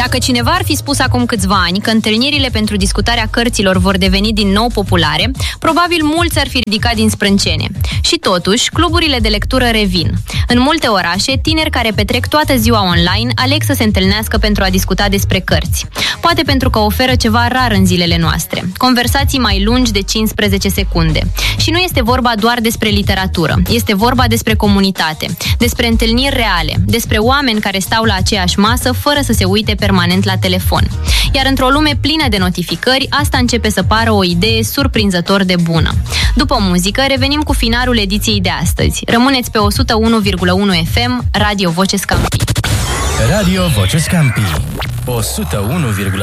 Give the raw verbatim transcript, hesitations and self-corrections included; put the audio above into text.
Dacă cineva ar fi spus acum câțiva ani că întâlnirile pentru discutarea cărților vor deveni din nou populare, probabil mulți ar fi ridicat din sprâncene. Și totuși, cluburile de lectură revin. În multe orașe, tineri care petrec toată ziua online aleg să se întâlnească pentru a discuta despre cărți. Poate pentru că oferă ceva rar în zilele noastre. Conversații mai lungi de cincisprezece secunde. Și nu este vorba doar despre literatură. Este vorba despre comunitate, despre întâlniri reale, despre oameni care stau la aceeași masă fără să se uite permanent la telefon. Iar într-o lume plină de notificări, asta începe să pară o idee surprinzător de bună. După muzică, revenim cu finalul ediției de astăzi. Rămâneți pe o sută unu virgulă unu F M, Radio Voce Scampi. Radio Voce Scampi, o sută unu virgulă unu